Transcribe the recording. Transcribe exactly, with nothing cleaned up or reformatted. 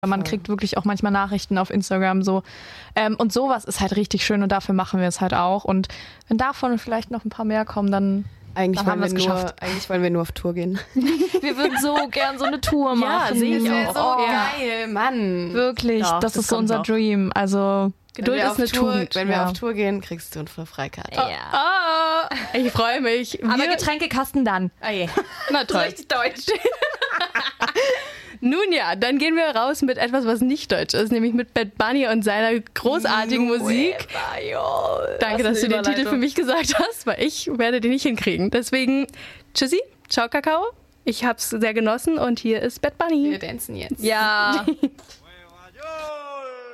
Man kriegt wirklich auch manchmal Nachrichten auf Instagram so. Ähm, und sowas ist halt richtig schön und dafür machen wir es halt auch. Und wenn davon vielleicht noch ein paar mehr kommen, dann, eigentlich dann haben wir es geschafft. Nur, eigentlich wollen wir nur auf Tour gehen. Wir würden so gern so eine Tour machen. Ja, sehe ich auch. auch. So oh, geil, Mann. Wirklich, Doch, das, das ist so kommt unser noch. Dream. Also Geduld ist eine Tour, Tugend. Wenn wir ja. auf Tour gehen, kriegst du eine Freikarte. Ja. Ah, ich freue mich. Wir, aber Getränkekasten dann. Oh je. na toll. Richtig deutsch. Nun ja, dann gehen wir raus mit etwas, was nicht deutsch ist, nämlich mit Bad Bunny und seiner großartigen Musik. Danke, dass du den Titel für mich gesagt hast, weil ich werde den nicht hinkriegen. Deswegen, tschüssi, ciao Kakao. Ich hab's sehr genossen und hier ist Bad Bunny. Wir tanzen jetzt. Ja.